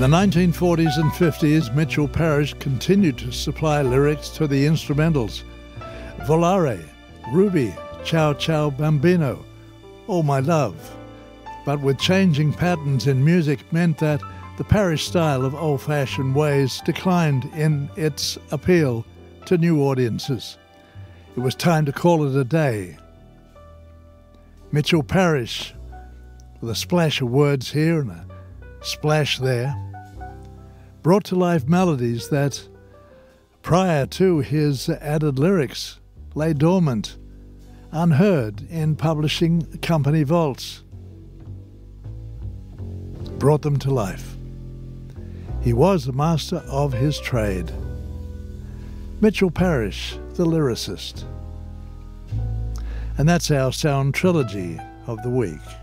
In the 1940s and 50s, Mitchell Parish continued to supply lyrics to the instrumentals. Volare, Ruby, Ciao Ciao Bambino, Oh My Love. But with changing patterns in music meant that the Parish style of old-fashioned ways declined in its appeal to new audiences. It was time to call it a day. Mitchell Parish, with a splash of words here and a splash there, brought to life melodies that, prior to his added lyrics, lay dormant, unheard in publishing company vaults. Brought them to life. He was a master of his trade. Mitchell Parish, the lyricist. And that's our sound trilogy of the week.